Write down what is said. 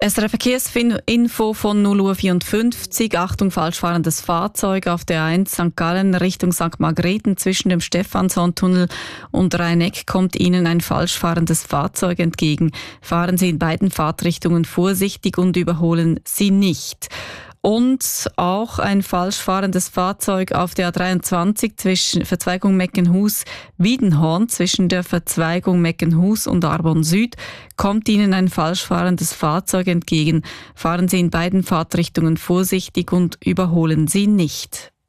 SRF Verkehrsinfo von 0:54 Uhr. Achtung, falschfahrendes Fahrzeug auf der A1 St. Gallen Richtung St. Margrethen zwischen dem Stephanshorntunnel und Rhein-Eck kommt Ihnen ein falschfahrendes Fahrzeug entgegen. Fahren Sie in beiden Fahrtrichtungen vorsichtig und überholen Sie nicht. Und auch ein falsch fahrendes Fahrzeug auf der A23 zwischen Verzweigung Meckenhus-Wiedenhorn zwischen der Verzweigung Meckenhus und Arbon Süd kommt Ihnen ein falsch fahrendes Fahrzeug entgegen. Fahren Sie in beiden Fahrtrichtungen vorsichtig und überholen Sie nicht.